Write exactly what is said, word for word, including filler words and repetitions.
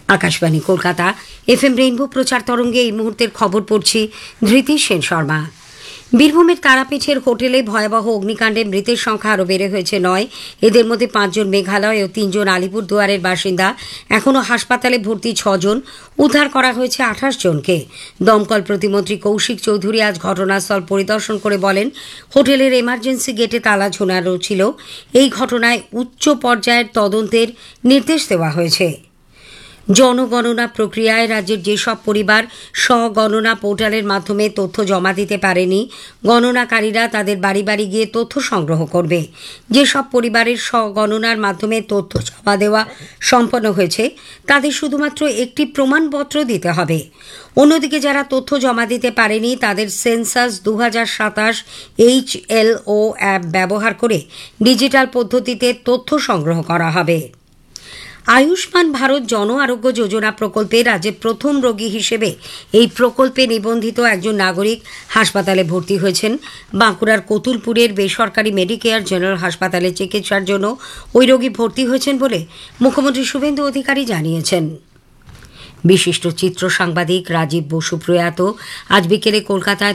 Akashvani Kolkata F M rainbow প্রচার তরঙ্গে এই মুহূর্তের খবর পড়ছি ধৃতি সেন শর্মা। বীরভূমের তারাপীঠের হোটেলে ভয়াবহ অগ্নিকাণ্ডে মৃতের সংখ্যা আরও বেড়ে হয়েছে নয়। এদের মধ্যে পাঁচজন মেঘালয় ও তিনজন আলিপুরদুয়ারের বাসিন্দা। এখনও হাসপাতালে ভর্তি ছজন। উদ্ধার করা হয়েছে আঠাশ জনকে। দমকল প্রতিমন্ত্রী কৌশিক চৌধুরী আজ ঘটনাস্থল পরিদর্শন করে বলেন, হোটেলের এমার্জেন্সি গেটে তালা ঝোলানো ছিল। এই ঘটনায় উচ্চ পর্যায়ের তদন্তের নির্দেশ দেওয়া হয়েছে। জনগণনা প্রক্রিয়ায় রাজ্যের যেসব পরিবার স্বগণনা পোর্টালের মাধ্যমে তথ্য জমা দিতে পারেনি, গণনাকারীরা তাদের বাড়ি বাড়ি গিয়ে তথ্য সংগ্রহ করবে। যেসব পরিবারের স্বগণনার মাধ্যমে তথ্য জমা দেওয়া সম্পন্ন হয়েছে, তাদের শুধুমাত্র একটি প্রমাণপত্র দিতে হবে। অন্যদিকে যারা তথ্য জমা দিতে পারেনি, তাদের সেন্সাস দু হাজার সাতাশ এইচ এল ও অ্যাপ ব্যবহার করে ডিজিটাল পদ্ধতিতে তথ্য সংগ্রহ করা হবে। আয়ুষ্মান ভারত জন আরোগ্য যোজনা প্রকল্পে রাজ্যে প্রথম রোগী হিসেবে এই প্রকল্পে নিবন্ধিত একজন নাগরিক হাসপাতালে ভর্তি হয়েছেন। বাঁকুড়ার কতুলপুরের বেসরকারি মেডিকেয়ার জেনারেল হাসপাতালে চিকিৎসার জন্য ওই রোগী ভর্তি হয়েছেন বলে মুখ্যমন্ত্রী শুভেন্দু অধিকারী জানিয়েছেন। বিশিষ্ট চিত্র সাংবাদিক রাজীব বসু প্রয়াত। আজ বিকেলে কলকাতায়